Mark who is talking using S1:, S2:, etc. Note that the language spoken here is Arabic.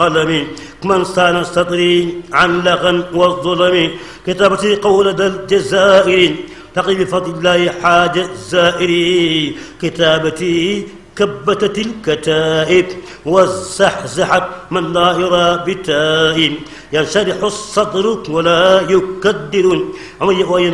S1: قلمي من صان صدري عن لغى والظلم كتابتي قول ذا الجزائر تقي بفضل الله حاجة الزائر كتابتي كبتت الكتائب وزحزحت من لا يرى بتائب ينشرح الصدر ولا يكدر